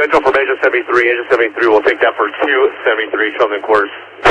Central formation 73, engine 73, we'll take that for 273, show them quarters.